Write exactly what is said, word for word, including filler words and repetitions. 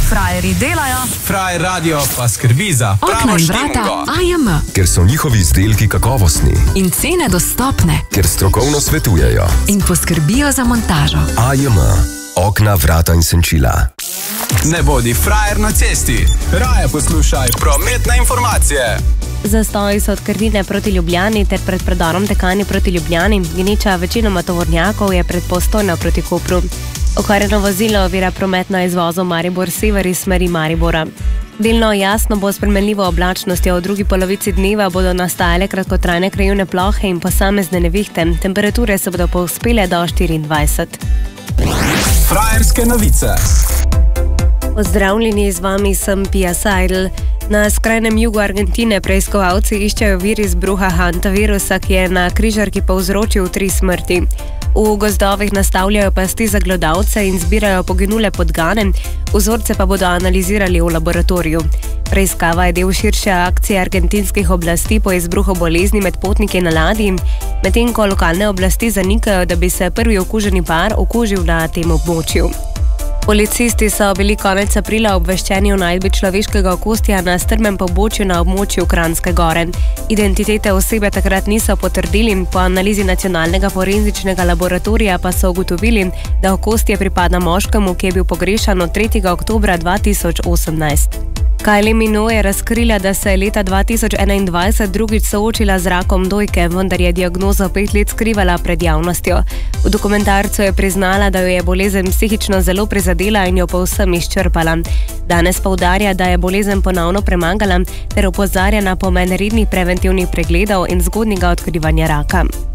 Frajerji delajo, Frajer radio pa skrbi za pravo štimko. A J M. Ker so njihovi izdelki kakovostni. In cene dostopne. Ker strokovno svetujejo. In poskrbijo za montažo. A J M. Okna, vrata in senčila. Ne bodi frajer na cesti. Raje poslušaj prometne informacije. Zastoji so od Krnine proti Ljubljani ter pred predorom Tekani proti Ljubljani. Gneča večinoma tovornjakov je pred Postojno proti Kopru. Okvarjeno vozilo ovira promet na izvozu Maribor-Sever iz smeri Maribora. Delno jasno bo s spremenljivo oblačnostjo. V drugi polovici dneva bodo nastajale kratkotrajne krajevne plohe in posamezne nevihte. Temperature se bodo povzpele do štiriindvajset. Frajerske novice. Pozdravljeni, z vami sem Pia Seidel. Na skrajnem jugu Argentine preiskovalci iščejo vir izbruha hantavirusa, ki je na križarki povzročil tri smrti. V gozdovih nastavljajo pasti za glodavce in zbirajo poginule podgane, vzorce pa bodo analizirali v laboratoriju. Preiskava je del širše akcije argentinskih oblasti po izbruhu bolezni med potniki na ladji, medtem ko lokalne oblasti zanikajo, da bi se prvi okuženi par okužil na tem območju. Policisti so bili konec aprila obveščeni o najdbi človeškega okostja na strmem pobočju na območju Kranjske Gore. Identitete osebe takrat niso potrdili, po analizi nacionalnega forenzičnega laboratorija pa so ugotovili, da okostje pripada moškemu, ki je bil pogrešan od tretjega oktobra dva tisoč osemnajst. Kylie Minogue je razkrila, da se je leta dva tisoč enaindvajset drugič soočila z rakom dojke, vendar je diagnozo pet let skrivala pred javnostjo. V dokumentarcu je priznala, da jo je bolezen psihično zelo prizadela in jo povsem izčrpala. Danes poudarja, da je bolezen ponovno premagala ter opozarja na pomen rednih preventivnih pregledov in zgodnjega odkrivanja raka.